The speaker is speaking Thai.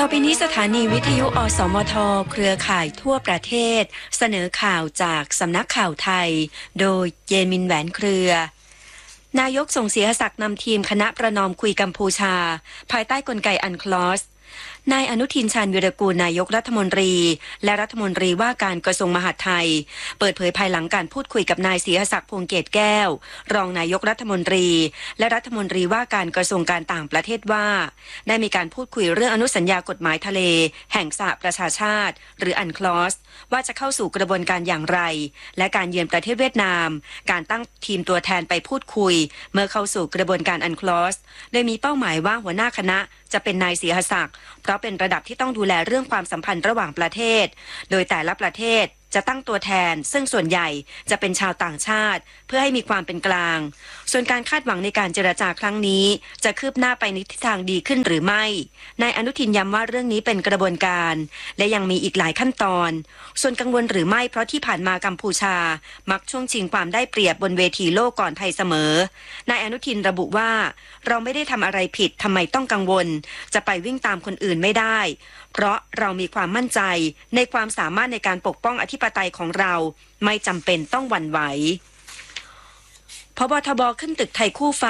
อไปนี้สถานีวิทยุอสมทเครือข่ายทั่วประเทศเสนอข่าวจากสำนักข่าวไทยโดยเยมินแหวนเครือนายกส่งเสียศักดิ์นำทีมคณะประนอมคุยกัมพูชาภายใต้กลไกอันคลอสนายอนุทินชาญวีรกูลนายกรัฐมนตรีและรัฐมนตรีว่าการกระทรวงมหาดไทยเปิดเผยภายหลังการพูดคุยกับนายศรีศักดิ์พงษ์เกตแก้วรองนายกรัฐมนตรีและรัฐมนตรีว่าการกระทรวงการต่างประเทศว่าได้มีการพูดคุยเรื่องอนุสัญญากฎหมายทะเลแห่งสหประชาชาติหรืออันคลอสว่าจะเข้าสู่กระบวนการอย่างไรและการเยือนประเทศเวียดนามการตั้งทีมตัวแทนไปพูดคุยเมื่อเข้าสู่กระบวนการอันคลอสโดยมีเป้าหมายว่าหัวหน้าคณะจะเป็นนายศรีศักดิ์เพราะเป็นระดับที่ต้องดูแลเรื่องความสัมพันธ์ระหว่างประเทศโดยแต่ละประเทศจะตั้งตัวแทนซึ่งส่วนใหญ่จะเป็นชาวต่างชาติเพื่อให้มีความเป็นกลางส่วนการคาดหวังในการเจรจาครั้งนี้จะคืบหน้าไปในทิศทางดีขึ้นหรือไม่นายอนุทินย้ำว่าเรื่องนี้เป็นกระบวนการและยังมีอีกหลายขั้นตอนส่วนกังวลหรือไม่เพราะที่ผ่านมากัมพูชามักช่วงชิงความได้เปรียบบนเวทีโลกก่อนไทยเสมอนายอนุทินระบุว่าเราไม่ได้ทำอะไรผิดทำไมต้องกังวลจะไปวิ่งตามคนอื่นไม่ได้เพราะเรามีความมั่นใจในความสามารถในการปกป้องอธิปไตยของเราไม่จำเป็นต้องหวั่นไหวผบ.ทบ.ขึ้นตึกไทยคู่ฟ้า